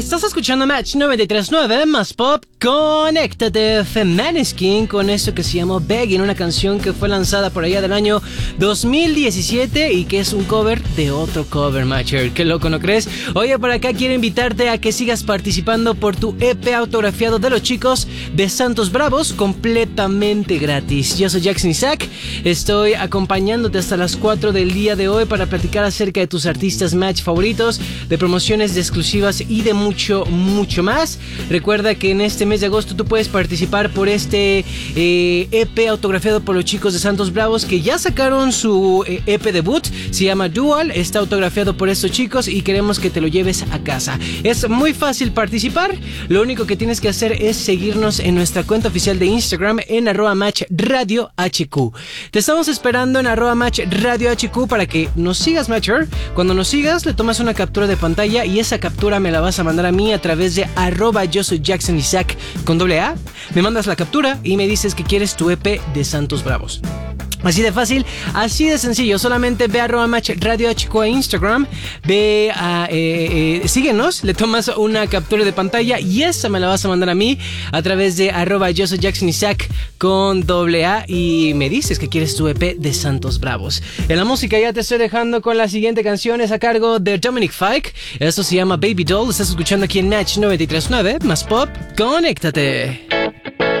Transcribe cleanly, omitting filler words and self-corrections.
Estás escuchando Match 93.9 más pop. Conéctate, Maneskin, con esto que se llamó Begging, una canción que fue lanzada por allá del año 2017 y que es un cover de otro cover, Matcher. Qué loco, ¿no crees? Oye, por acá quiero invitarte a que sigas participando por tu EP autografiado de los chicos de Santos Bravos, completamente gratis. Yo soy Jackson Isaac, estoy acompañándote hasta las 4 del día de hoy para platicar acerca de tus artistas Match favoritos, de promociones de exclusivas y de mucho, mucho más. Recuerda que en este mes de agosto tú puedes participar por este EP autografiado por los chicos de Santos Bravos, que ya sacaron su EP debut, se llama Dual, está autografiado por estos chicos y queremos que te lo lleves a casa. Es muy fácil participar, lo único que tienes que hacer es seguirnos en nuestra cuenta oficial de Instagram en @matchradiohq. Te estamos esperando en @matchradiohq para que nos sigas, Matcher. Cuando nos sigas le tomas una captura de pantalla y esa captura me la vas a mandar a mí a través de @yo soy Jackson Isaac con =A. Me mandas la captura y me dices que quieres tu EP de Santos Bravos. Así de fácil, así de sencillo. Solamente ve a @matchradiohq a Instagram, ve a síguenos, le tomas una captura de pantalla y esa me la vas a mandar a mí a través de @yo soy Jackson Isaac con =A y me dices que quieres tu EP de Santos Bravos. En la música ya te estoy dejando con la siguiente canción, es a cargo de Dominic Fike. Esto se llama Baby Doll. Estás escuchando aquí en Match 93.9 más pop. Conéctate.